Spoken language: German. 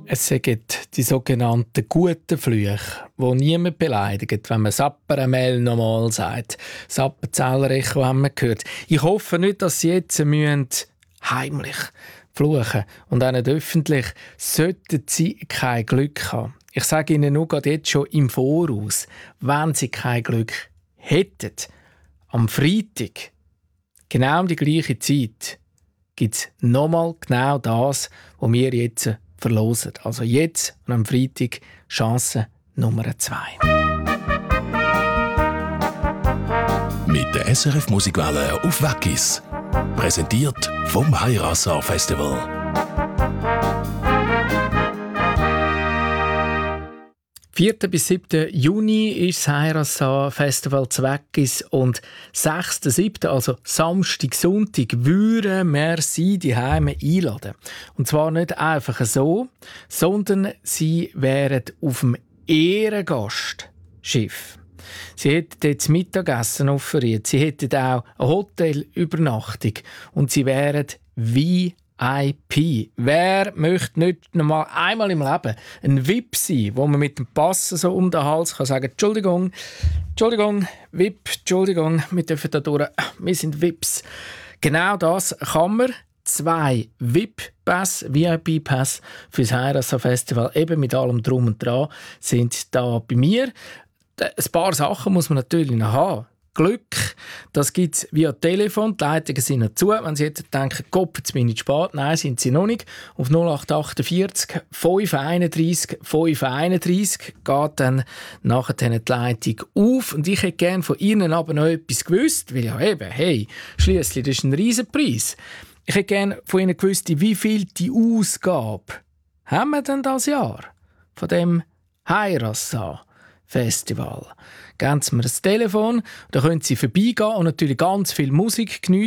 Es sind die sogenannten guten Flüche, die niemand beleidigt, wenn man Sapperamel nochmal sagt. Sappenzellerich, wenn man hört. Ich hoffe nicht, dass Sie jetzt heimlich fluchen und auch nicht öffentlich, sollten Sie kein Glück haben. Ich sage Ihnen nur gerade jetzt schon im Voraus, wenn Sie kein Glück hätten, am Freitag, genau um die gleiche Zeit, gibt es nochmal genau das, was wir jetzt verlosen. Also jetzt und am Freitag Chance Nummer 2. Mit der SRF Musikwelle auf Wackis. Präsentiert vom Heirassar Festival. 4. bis 7. Juni ist das Heirassar Festival zu Wackis und 6. 7., also Samstag, Sonntag, würden wir Sie die Heime einladen. Und zwar nicht einfach so, sondern Sie wären auf dem Ehrengastschiff. Sie hätten dort Mittagessen offeriert, Sie hätten auch eine Hotelübernachtung und Sie wären VIP. Wer möchte nicht noch mal einmal im Leben ein VIP sein, wo man mit dem Pass so um den Hals kann sagen, Entschuldigung, VIP, Entschuldigung, wir dürfen da durch, wir sind VIPs. Genau das kann man. 2 VIP-Pässe, VIP-Pässe für das Heirassar Festival, eben mit allem Drum und Dran, sind da bei mir. Ein paar Sachen muss man natürlich noch haben. Glück, das gibt es via Telefon. Die Leitungen sind noch zu. Wenn Sie jetzt denken, Gott, jetzt bin ich spät. Nein, sind Sie noch nicht. Auf 0848 531 531 geht dann nachher die Leitung auf. Und ich hätte gerne von Ihnen aber noch etwas gewusst, weil ja eben, hey, schliesslich, das ist ein Riesenpreis. Ich hätte gerne von Ihnen gewusst, wie viel die Ausgabe haben wir denn das Jahr von dem Heirassar Festival. Geben Sie mir das Telefon, da können Sie vorbeigehen und natürlich ganz viel Musik geniessen.